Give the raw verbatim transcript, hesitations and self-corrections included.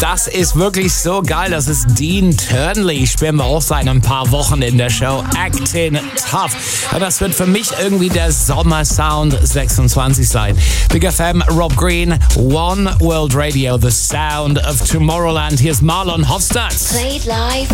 Das ist wirklich so geil. Das ist Dean Turnley. Spielen wir auch seit ein paar Wochen in der Show. Acting Tough. Und das wird für mich irgendwie der Sommersound sechsundzwanzig sein. Big F M, Rob Green, One World Radio, the sound of Tomorrowland. Hier ist Marlon Hofstadt. Played live